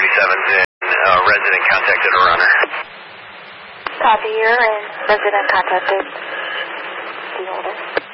87's in. Resident contacted a runner. Copy, you're in. Resident contacted the oldest.